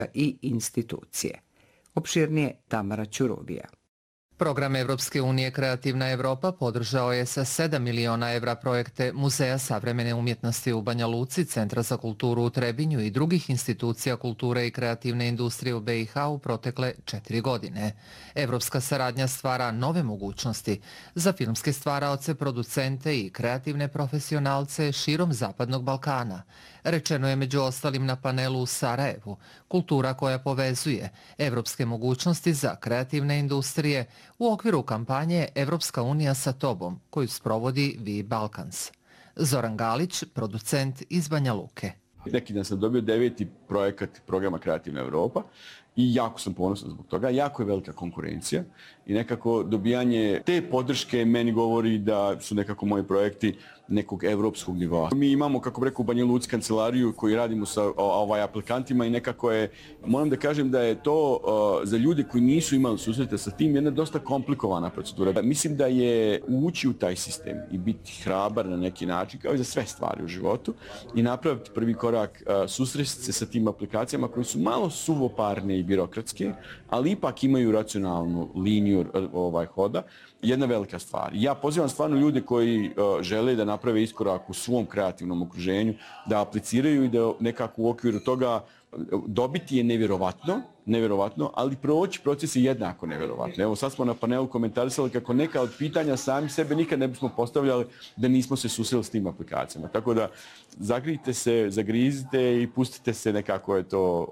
i institucije. Opširnije Tamara Ćuruvija. Program Evropske unije Kreativna Evropa podržao je sa 7 miliona evra projekte Muzeja savremene umjetnosti u Banja Luci, Centra za kulturu u Trebinju i drugih institucija kulture i kreativne industrije u BiH u protekle 4 godine. Evropska saradnja stvara nove mogućnosti za filmske stvaraoce, producente i kreativne profesionalce širom Zapadnog Balkana. Rečeno je među ostalim na panelu u Sarajevu, kultura koja povezuje evropske mogućnosti za kreativne industrije u okviru kampanje Evropska unija sa tobom, koju sprovodi Vi Balkans. Zoran Galić, producent iz Banja Luke. Neki dan sam dobio 9. projekat programa Kreativna Evropa i jako sam ponosan zbog toga. Jako je velika konkurencija i nekako dobijanje te podrške meni govori da su nekako moji projekti nekog evropskog nivoa. Mi imamo, kako bi rekao, u Banja Luci kancelariju koju radimo sa aplikantima i nekako je, moram da kažem da je to za ljude koji nisu imali susreta sa tim jedna dosta komplikovana procedura. Mislim da je ući u taj sistem i biti hrabar na neki način, kao i za sve stvari u životu, i napraviti prvi korak, susresti se sa tim aplikacijama koji su malo suvoparne i birokratske, ali ipak imaju racionalnu liniju hoda. Jedna velika stvar. Ja pozivam stvarno ljude koji žele da naprave iskorak u svom kreativnom okruženju, da apliciraju i da nekako u okviru toga dobiti je nevjerovatno, ali proći proces je jednako nevjerovatno. Evo sad smo na panelu komentarisali kako neka od pitanja sami sebe nikad ne bismo postavljali da nismo se susreli s tim aplikacijama. Tako da zagrijte se, zagrizite i pustite se, nekako je to,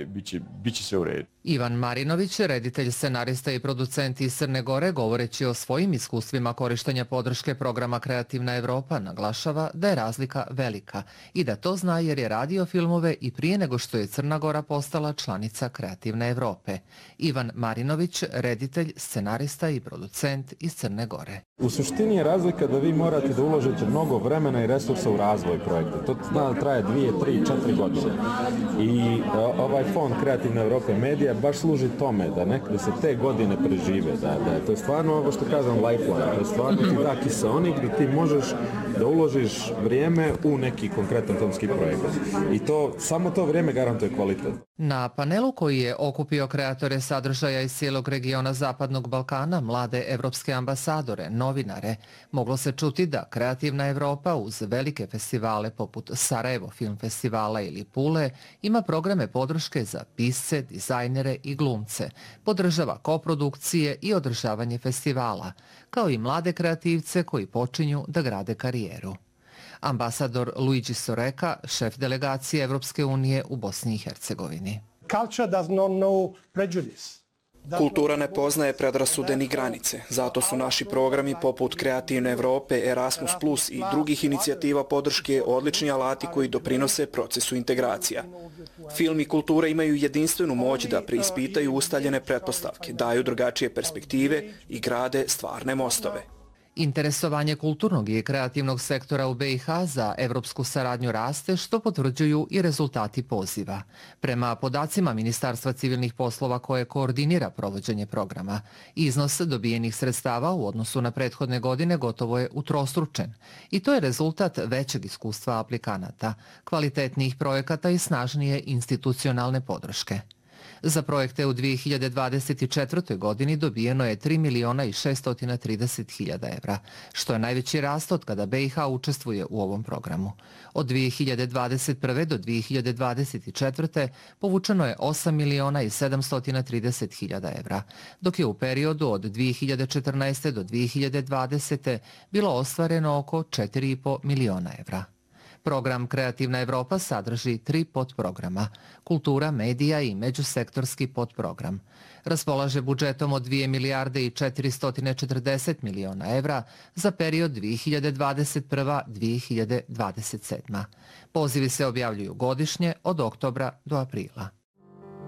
bit će sve u redu. Ivan Marinović, reditelj, scenarista i producent iz Crne Gore, govoreći o svojim iskustvima korištenja podrške programa Kreativna Evropa, naglašava da je razlika velika i da to zna jer je radio filmove i prije nego što je Crna Gora postala članica Kreativne Evrope. Ivan Marinović, reditelj, scenarista i producent iz Crne Gore. U suštini je razlika da vi morate da uložite mnogo vremena i resursa u razvoj projekta. To traje 2, 3, 4 godine. I ovaj fond Kreativne Evrope Medija baš služi tome da se te godine prežive. To je stvarno ovo što kažem lifeline. To je stvarno ti da kiseonik da ti možeš da uložiš vrijeme u neki konkretan filmski projekt. I samo to vrijeme garantuje kvalitet. Na panelu koji je okupio kreatore sadržaja iz cijelog regiona Zapadnog Balkana, mlade evropske ambasadore, novinare, moglo se čuti da Kreativna Evropa uz velike festivale poput Sarajevo Film Festivala ili Pule ima programe podrške za pisce, dizajnere i glumce, podržava koprodukcije i održavanje festivala, kao i mlade kreativce koji počinju da grade karijeru. Ambasador Luigi Soreka, šef delegacije Evropske unije u Bosni i Hercegovini. Kultura ne poznaje predrasude ni granice, zato su naši programi poput Kreativne Evrope, Erasmus Plus i drugih inicijativa podrške odlični alati koji doprinose procesu integracija. Film i kultura imaju jedinstvenu moć da preispitaju ustaljene pretpostavke, daju drugačije perspektive i grade stvarne mostove. Interesovanje kulturnog i kreativnog sektora u BiH za evropsku saradnju raste, što potvrđuju i rezultati poziva. Prema podacima Ministarstva civilnih poslova koje koordinira provođenje programa, iznos dobijenih sredstava u odnosu na prethodne godine gotovo je utrostručen. I to je rezultat većeg iskustva aplikanata, kvalitetnijih projekata i snažnije institucionalne podrške. Za projekte u 2024. godini dobijeno je 3 miliona i 630 hiljada evra, što je najveći rast od kada BiH učestvuje u ovom programu. Od 2021. do 2024. povučeno je 8 miliona i 730 hiljada evra, dok je u periodu od 2014. do 2020. bilo ostvareno oko 4,5 miliona evra. Program Kreativna Evropa sadrži 3 podprograma – kultura, medija i međusektorski podprogram. Raspolaže budžetom od 2 milijarde i 440 miliona evra za period 2021-2027. Pozivi se objavljuju godišnje od oktobra do aprila.